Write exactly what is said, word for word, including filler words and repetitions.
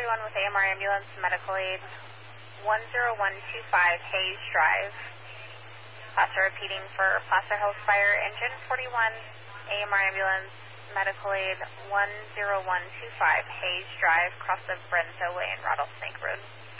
forty-one with A M R Ambulance, Medical Aid, one zero one two five Hayes Drive. Placer repeating for Placer Hills Fire, Engine forty-one, A M R Ambulance, Medical Aid, one zero one two five Hayes Drive, cross of Brenzo Way and Rattlesnake Road.